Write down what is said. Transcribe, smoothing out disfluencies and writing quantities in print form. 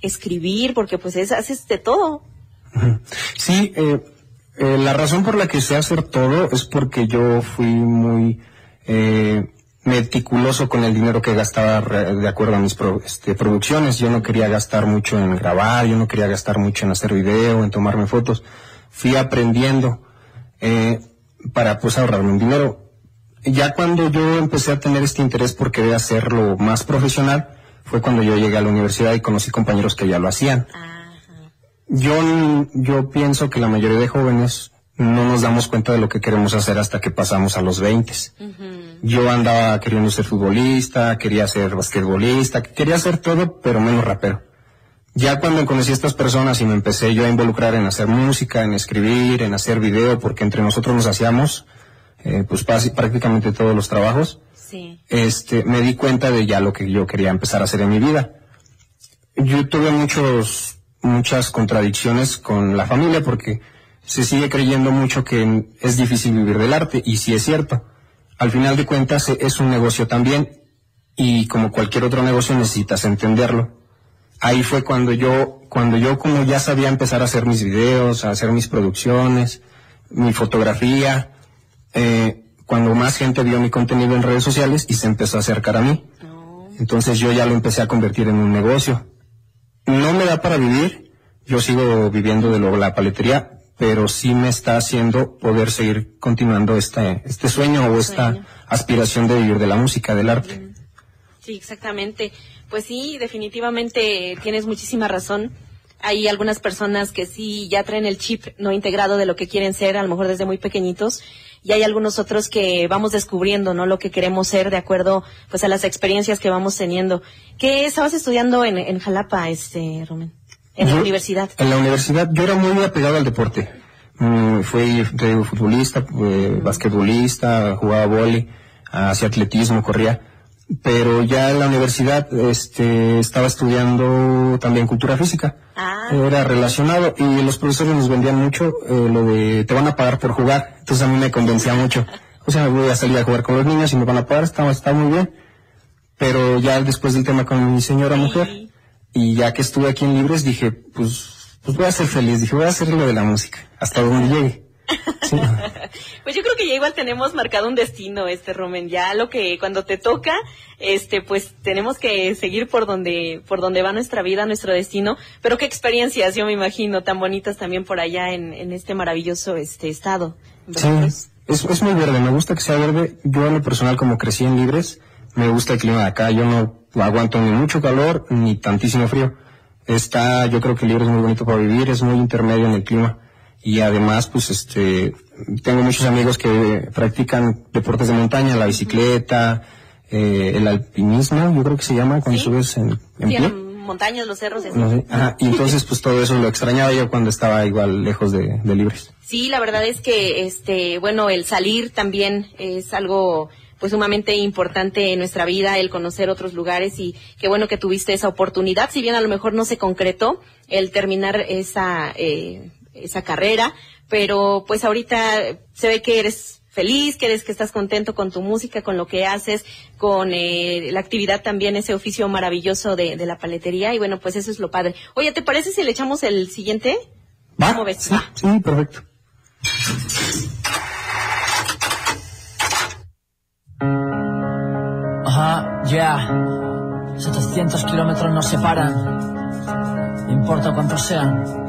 escribir, porque pues haces de todo. Sí, la razón por la que sé hacer todo es porque yo fui muy meticuloso con el dinero que gastaba de acuerdo a mis producciones. Yo no quería gastar mucho en grabar, yo no quería gastar mucho en hacer video, en tomarme fotos. Fui aprendiendo para pues ahorrarme un dinero. Ya cuando yo empecé a tener este interés por querer hacerlo más profesional, fue cuando yo llegué a la universidad y conocí compañeros que ya lo hacían. Yo pienso que la mayoría de jóvenes no nos damos cuenta de lo que queremos hacer hasta que pasamos a los 20. Yo andaba queriendo ser futbolista, quería ser basquetbolista, quería hacer todo, pero menos rapero. Ya cuando conocí a estas personas y me empecé yo a involucrar en hacer música, en escribir, en hacer video, porque entre nosotros nos hacíamos pues prácticamente todos los trabajos, sí. Me di cuenta de ya lo que yo quería empezar a hacer en mi vida. Yo tuve muchas contradicciones con la familia porque se sigue creyendo mucho que es difícil vivir del arte, y sí es cierto. Al final de cuentas es un negocio también, y como cualquier otro negocio necesitas entenderlo. Ahí fue cuando yo como ya sabía empezar a hacer mis videos, a hacer mis producciones, mi fotografía, cuando más gente vio mi contenido en redes sociales y se empezó a acercar a mí. Entonces yo ya lo empecé a convertir en un negocio. No me da para vivir, yo sigo viviendo de la paletería, pero sí me está haciendo poder seguir continuando este sueño o esta aspiración de vivir de la música, del arte. Sí, exactamente. Pues sí, definitivamente tienes muchísima razón. Hay algunas personas que sí ya traen el chip no integrado de lo que quieren ser, a lo mejor desde muy pequeñitos, y hay algunos otros que vamos descubriendo, ¿no? Lo que queremos ser de acuerdo, pues, a las experiencias que vamos teniendo. ¿Qué estabas estudiando en Jalapa, Romen? En la universidad. En la universidad, yo era muy apegado al deporte. Fui futbolista, basquetbolista, jugaba vóley, hacía atletismo, corría. Pero ya en la universidad estaba estudiando también cultura física. Era relacionado, y los profesores nos vendían mucho lo de te van a pagar por jugar. Entonces a mí me convencía mucho. O sea, voy a salir a jugar con los niños y me van a pagar, está muy bien. Pero ya después del tema con mi señora mujer, y ya que estuve aquí en Libres, dije, pues voy a ser feliz. Dije, voy a hacer lo de la música hasta donde llegue. Sí. Pues yo creo que ya igual tenemos marcado un destino, Romen, ya lo que cuando te toca, pues tenemos que seguir por donde va nuestra vida, nuestro destino, pero qué experiencias, yo me imagino, tan bonitas también por allá en este maravilloso estado. Sí, es muy verde, me gusta que sea verde. Yo en lo personal, como crecí en Libres, me gusta el clima de acá, yo no aguanto ni mucho calor ni tantísimo frío. Yo creo que Libres es muy bonito para vivir, es muy intermedio en el clima. Y además, pues, tengo muchos amigos que practican deportes de montaña, la bicicleta, el alpinismo, yo creo que se llama, cuando subes en pie. En montañas, los cerros, no sé. Y entonces, pues, todo eso lo extrañaba yo cuando estaba igual lejos de Libres. Sí, la verdad es que, bueno, el salir también es algo, pues, sumamente importante en nuestra vida, el conocer otros lugares, y qué bueno que tuviste esa oportunidad, si bien a lo mejor no se concretó el terminar esa carrera, pero pues ahorita se ve que eres feliz, que estás contento con tu música, con lo que haces, con la actividad también, ese oficio maravilloso de la paletería, y bueno, pues eso es lo padre. Oye, ¿te parece si le echamos el siguiente? ¿Cómo ves? Sí, perfecto. Ajá, ya. 700 kilómetros nos separan, no importa cuántos sean.